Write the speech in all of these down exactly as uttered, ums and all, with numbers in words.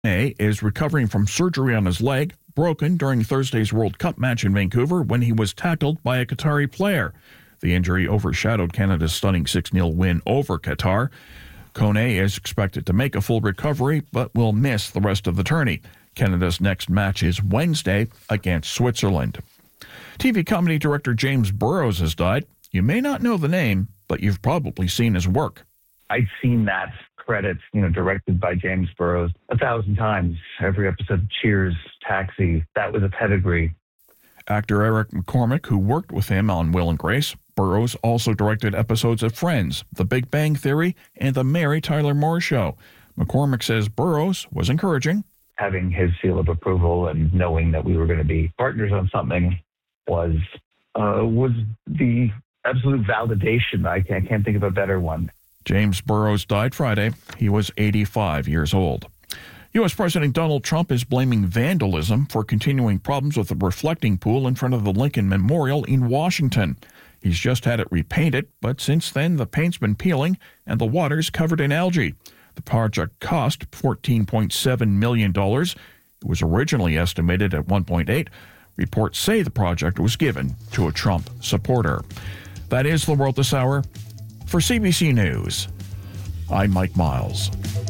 Kone is recovering from surgery on his leg, broken during Thursday's World Cup match in Vancouver when he was tackled by a Qatari player. The injury overshadowed Canada's stunning six nil win over Qatar. Kone is expected to make a full recovery, but will miss the rest of the tourney. Canada's next match is Wednesday against Switzerland. T V comedy director James Burrows has died. You may not know the name, but you've probably seen his work. I've seen that credit, you know, directed by James Burrows a thousand times. Every episode of Cheers, Taxi, that was a pedigree. Actor Eric McCormack, who worked with him on Will and Grace. Burrows also directed episodes of Friends, The Big Bang Theory, and The Mary Tyler Moore Show. McCormack says Burrows was encouraging. Having his seal of approval and knowing that we were going to be partners on something was uh, was the absolute validation. I can't, I can't think of a better one. James Burrows died Friday. He was eighty-five years old. U S. President Donald Trump is blaming vandalism for continuing problems with the reflecting pool in front of the Lincoln Memorial in Washington. He's just had it repainted, but since then the paint's been peeling and the water's covered in algae. The project cost fourteen point seven million dollars. It was originally estimated at one point eight. Reports say the project was given to a Trump supporter. That is the world this hour. For C B C News, I'm Mike Miles.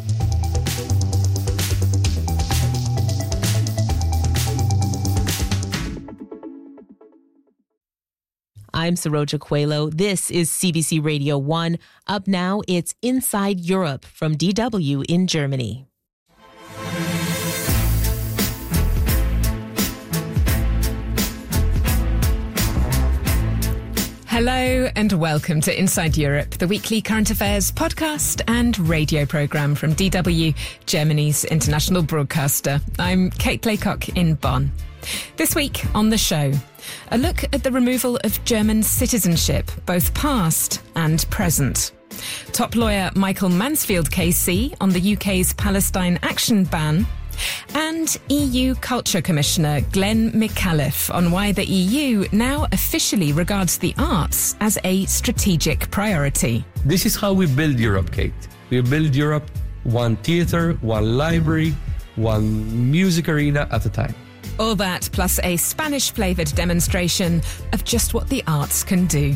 I'm Saroja Coelho. This is C B C Radio one. Up now, it's Inside Europe from D W in Germany. Hello and welcome to Inside Europe, the weekly current affairs podcast and radio programme from D W, Germany's international broadcaster. I'm Kate Laycock in Bonn. This week on the show, a look at the removal of German citizenship, both past and present. Top lawyer Michael Mansfield K C on the U K's Palestine action ban. And E U Culture Commissioner Glenn McAuliffe on why the E U now officially regards the arts as a strategic priority. This is how we build Europe, Kate. We build Europe one theatre, one library, one music arena at a time. All that plus a Spanish-flavoured demonstration of just what the arts can do.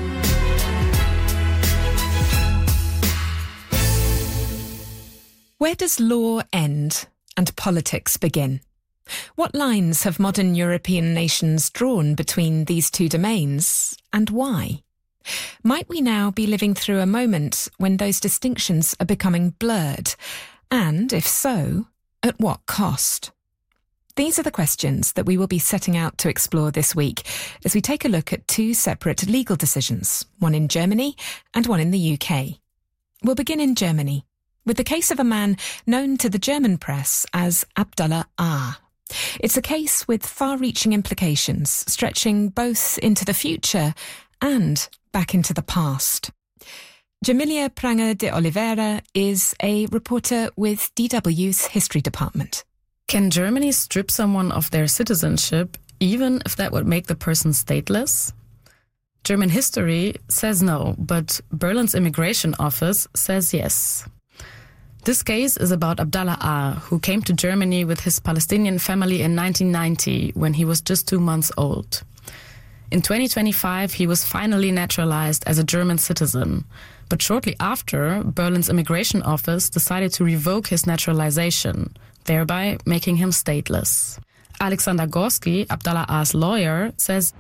Where does law end and politics begin? What lines have modern European nations drawn between these two domains, and why? Might we now be living through a moment when those distinctions are becoming blurred? And if so, at what cost? These are the questions that we will be setting out to explore this week as we take a look at two separate legal decisions, one in Germany and one in the U K. We'll begin in Germany with the case of a man known to the German press as Abdallah A. It's a case with far-reaching implications, stretching both into the future and back into the past. Jamilia Pranger de Oliveira is a reporter with D W's History Department. Can Germany strip someone of their citizenship, even if that would make the person stateless? German history says no, but Berlin's immigration office says yes. This case is about Abdallah A., who came to Germany with his Palestinian family in nineteen ninety, when he was just two months old. In twenty twenty-five, he was finally naturalized as a German citizen. But shortly after, Berlin's immigration office decided to revoke his naturalization, thereby making him stateless. Alexander Gorski, Abdallah A.'s lawyer, says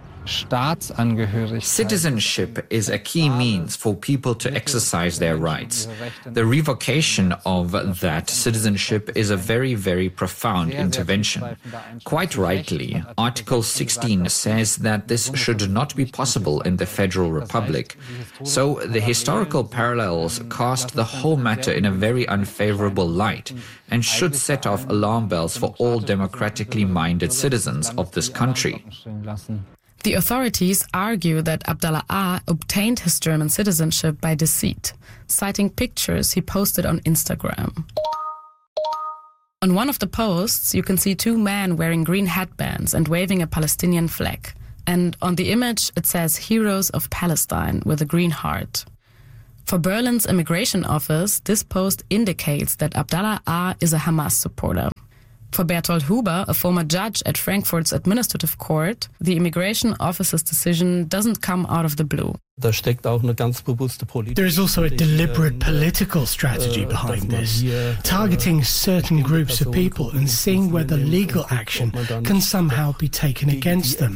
citizenship is a key means for people to exercise their rights. The revocation of that citizenship is a very, very profound intervention. Quite rightly, Article sixteen says that this should not be possible in the Federal Republic. So the historical parallels cast the whole matter in a very unfavorable light and should set off alarm bells for all democratically minded citizens of this country. The authorities argue that Abdallah A. obtained his German citizenship by deceit, citing pictures he posted on Instagram. On one of the posts, you can see two men wearing green headbands and waving a Palestinian flag. And on the image, it says Heroes of Palestine with a green heart. For Berlin's immigration office, this post indicates that Abdallah A. is a Hamas supporter. For Bertolt Huber, a former judge at Frankfurt's administrative court, the immigration office's decision doesn't come out of the blue. There is also a deliberate political strategy behind this, targeting certain groups of people and seeing whether legal action can somehow be taken against them.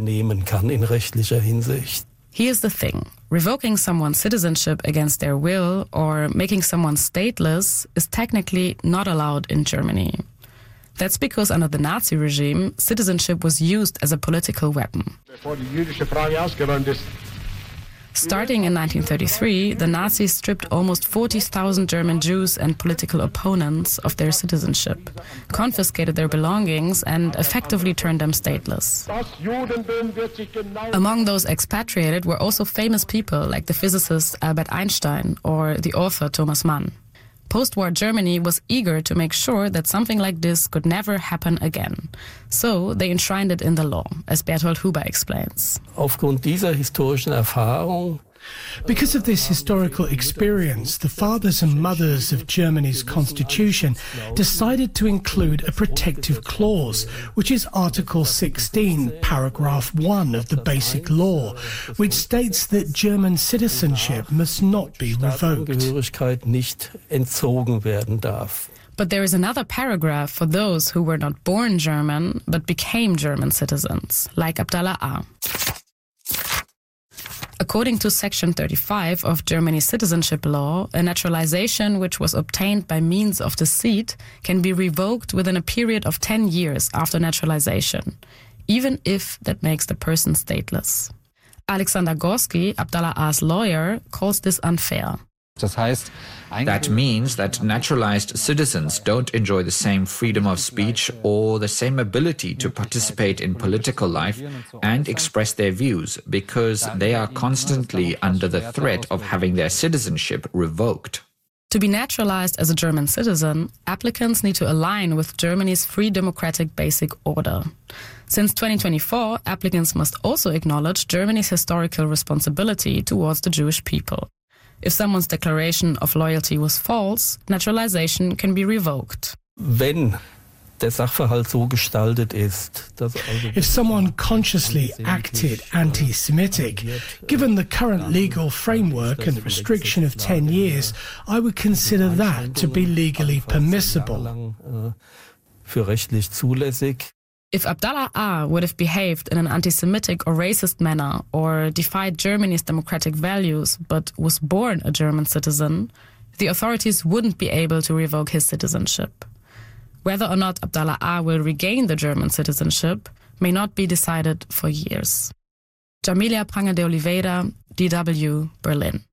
Here's the thing. Revoking someone's citizenship against their will or making someone stateless is technically not allowed in Germany. That's because under the Nazi regime, citizenship was used as a political weapon. Starting in nineteen thirty-three, the Nazis stripped almost forty thousand German Jews and political opponents of their citizenship, confiscated their belongings, and effectively turned them stateless. Among those expatriated were also famous people like the physicist Albert Einstein or the author Thomas Mann. Post-war Germany was eager to make sure that something like this could never happen again. So they enshrined it in the law, as Bertolt Huber explains. Aufgrund dieser historischen Erfahrung Because of this historical experience, the fathers and mothers of Germany's constitution decided to include a protective clause, which is Article sixteen, paragraph one of the Basic Law, which states that German citizenship must not be revoked. But there is another paragraph for those who were not born German, but became German citizens, like Abdallah A. According to Section thirty-five of Germany's citizenship law, a naturalization which was obtained by means of deceit can be revoked within a period of ten years after naturalization, even if that makes the person stateless. Alexander Gorski, Abdallah A.'s lawyer, calls this unfair. That means that naturalized citizens don't enjoy the same freedom of speech or the same ability to participate in political life and express their views because they are constantly under the threat of having their citizenship revoked. To be naturalized as a German citizen, applicants need to align with Germany's free democratic basic order. Since twenty twenty-four, applicants must also acknowledge Germany's historical responsibility towards the Jewish people. If someone's declaration of loyalty was false, naturalization can be revoked. Wenn der Sachverhalt so gestaltet ist, dass also If someone consciously acted anti-Semitic, given the current legal framework and the restriction of ten years, I would consider that to be legally permissible. für rechtlich zulässig. If Abdallah A. would have behaved in an anti-Semitic or racist manner or defied Germany's democratic values but was born a German citizen, the authorities wouldn't be able to revoke his citizenship. Whether or not Abdallah A. will regain the German citizenship may not be decided for years. Jamilia Pranger de Oliveira, D W, Berlin.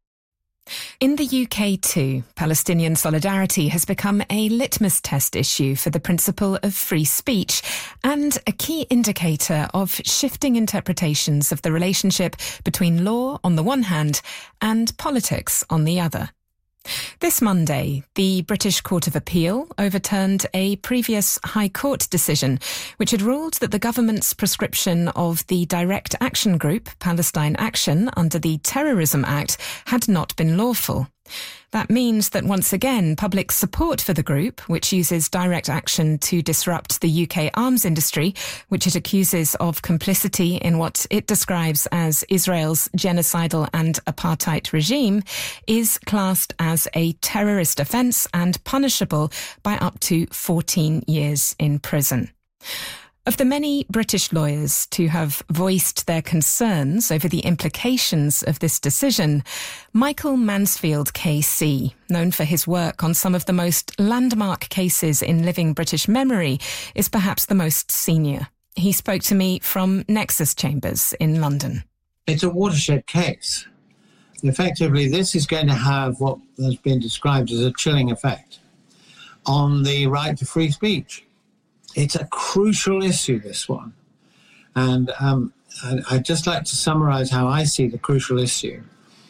In the U K too, Palestinian solidarity has become a litmus test issue for the principle of free speech and a key indicator of shifting interpretations of the relationship between law on the one hand and politics on the other. This Monday, the British Court of Appeal overturned a previous High Court decision which had ruled that the government's prescription of the direct action group Palestine Action under the Terrorism Act had not been lawful. That means that once again, public support for the group, which uses direct action to disrupt the U K arms industry, which it accuses of complicity in what it describes as Israel's genocidal and apartheid regime, is classed as a terrorist offence and punishable by up to fourteen years in prison. Of the many British lawyers to have voiced their concerns over the implications of this decision, Michael Mansfield K C, known for his work on some of the most landmark cases in living British memory, is perhaps the most senior. He spoke to me from Nexus Chambers in London. It's a watershed case. Effectively, this is going to have what has been described as a chilling effect on the right to free speech. It's a crucial issue, this one. And um, I'd just like to summarize how I see the crucial issue.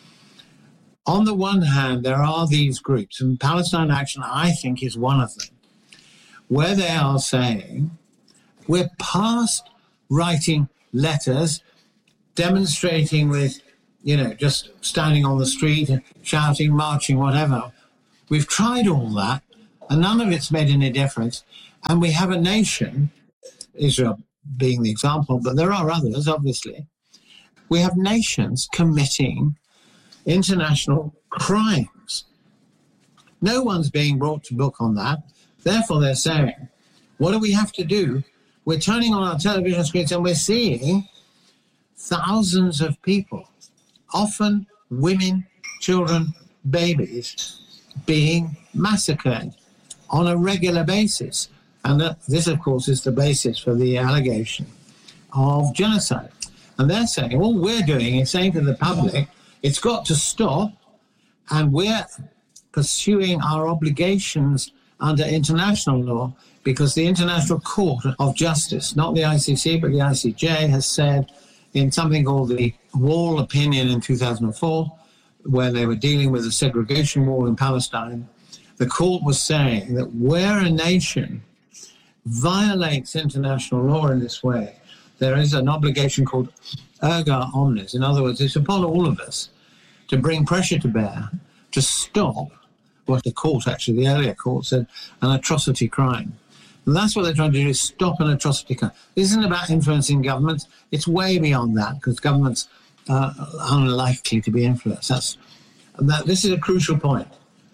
On the one hand, there are these groups, and Palestine Action, I think, is one of them, where they are saying, we're past writing letters demonstrating with you know, just standing on the street, shouting, marching, whatever. We've tried all that, and none of it's made any difference. And we have a nation, Israel being the example, but there are others, obviously. We have nations committing international crimes. No one's being brought to book on that. Therefore, they're saying, what do we have to do? We're turning on our television screens and we're seeing thousands of people, often women, children, babies, being massacred on a regular basis. And that, this, of course, is the basis for the allegation of genocide. And they're saying, all we're doing is saying to the public, it's got to stop, and we're pursuing our obligations under international law, because the International Court of Justice, not the I C C, but the I C J, has said in something called the Wall Opinion in two thousand four, where they were dealing with the segregation wall in Palestine, the court was saying that where a nation violates international law in this way, there is an obligation called erga omnes. In other words, it's upon all of us to bring pressure to bear to stop what the court, actually the earlier court, said an atrocity crime. And that's what they're trying to do, is stop an atrocity crime. This isn't about influencing governments. It's way beyond that, because governments are unlikely to be influenced. That's, that, this is a crucial point.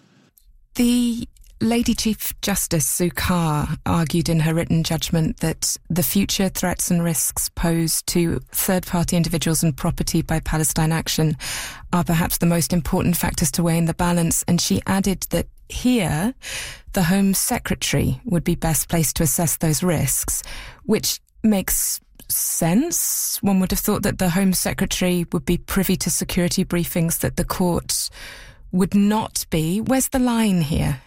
The Lady Chief Justice Sue Carr argued in her written judgment that the future threats and risks posed to third-party individuals and property by Palestine Action are perhaps the most important factors to weigh in the balance, and she added that here the Home Secretary would be best placed to assess those risks, which makes sense. One would have thought that the Home Secretary would be privy to security briefings that the court would not be. Where's the line here?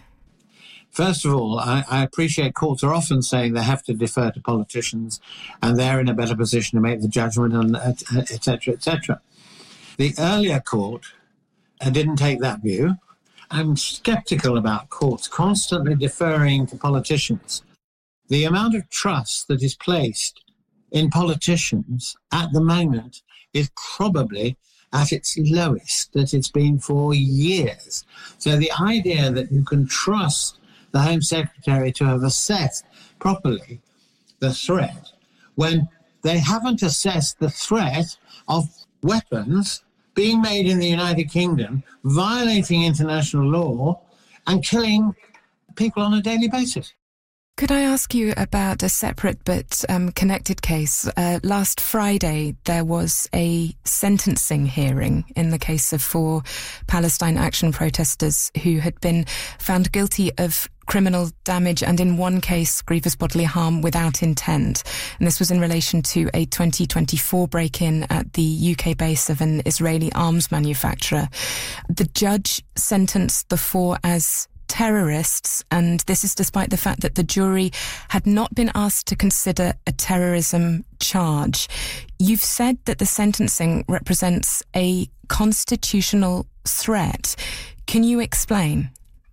First of all, I, I appreciate courts are often saying they have to defer to politicians and they're in a better position to make the judgment, and et cetera, et cetera. The earlier court uh, didn't take that view. I'm sceptical about courts constantly deferring to politicians. The amount of trust that is placed in politicians at the moment is probably at its lowest that it's been for years. So the idea that you can trust the Home Secretary to have assessed properly the threat when they haven't assessed the threat of weapons being made in the United Kingdom, violating international law and killing people on a daily basis. Could I ask you about a separate but um, connected case? Uh, last Friday, there was a sentencing hearing in the case of four Palestine Action protesters who had been found guilty of criminal damage and, in one case, grievous bodily harm without intent. And this was in relation to a twenty twenty-four break-in at the U K base of an Israeli arms manufacturer. The judge sentenced the four as terrorists, and this is despite the fact that the jury had not been asked to consider a terrorism charge. You've said that the sentencing represents a constitutional threat. Can you explain?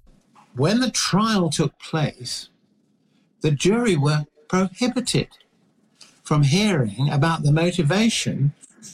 When the trial took place, the jury were prohibited from hearing about the motivation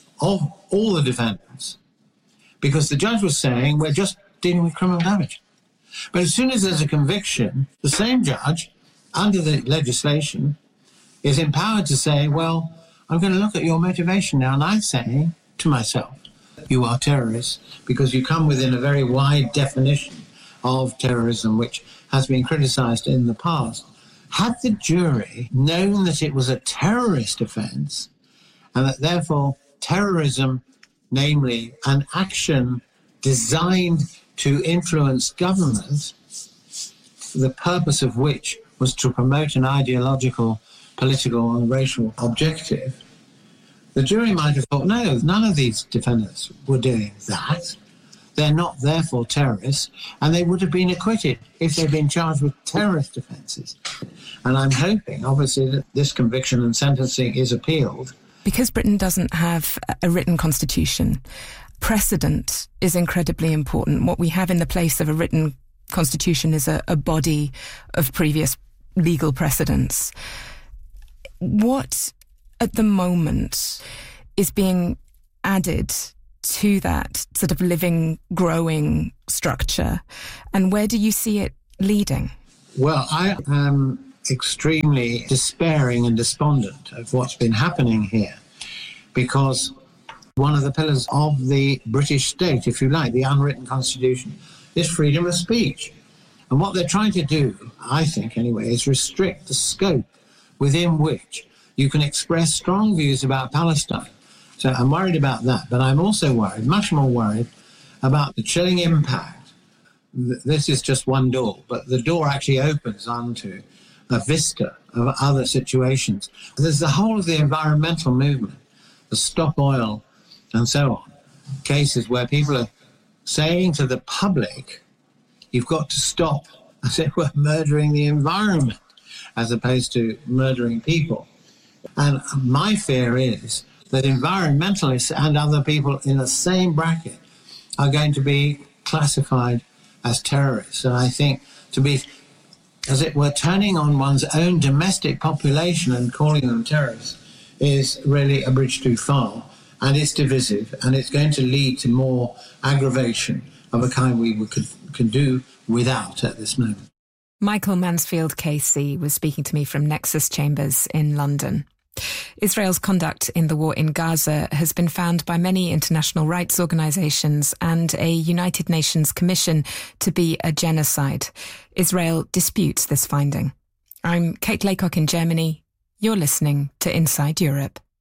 of all the defendants, because the judge was saying, we're just dealing with criminal damage. But as soon as there's a conviction, the same judge, under the legislation, is empowered to say, well, I'm going to look at your motivation now, and I'm saying to myself, you are terrorists because you come within a very wide definition of terrorism, which has been criticised in the past. Had the jury known that it was a terrorist offence, and that therefore terrorism, namely an action designed to influence government, the purpose of which was to promote an ideological, political and racial objective, the jury might have thought, no, none of these defendants were doing that. They're not therefore terrorists, and they would have been acquitted if they'd been charged with terrorist offences. And I'm hoping, obviously, that this conviction and sentencing is appealed. Because Britain doesn't have a written constitution, precedent is incredibly important. What we have in the place of a written constitution is a, a body of previous legal precedents. What, at the moment, is being added to that sort of living, growing structure? And where do you see it leading? Well, I am extremely despairing and despondent of what's been happening here, because one of the pillars of the British state, if you like, the unwritten constitution, is freedom of speech. And what they're trying to do, I think anyway, is restrict the scope within which you can express strong views about Palestine. So I'm worried about that, but I'm also worried, much more worried, about the chilling impact. This is just one door, but the door actually opens onto a vista of other situations. There's the whole of the environmental movement, the Stop Oil and so on, cases where people are saying to the public, you've got to stop, as it were, murdering the environment, as opposed to murdering people. And my fear is that environmentalists and other people in the same bracket are going to be classified as terrorists. And I think to be, as it were, turning on one's own domestic population and calling them terrorists is really a bridge too far. And it's divisive, and it's going to lead to more aggravation of a kind we could, can do without at this moment. Michael Mansfield K C was speaking to me from Nexus Chambers in London. Israel's conduct in the war in Gaza has been found by many international rights organisations and a United Nations commission to be a genocide. Israel disputes this finding. I'm Kate Laycock in Germany. You're listening to Inside Europe.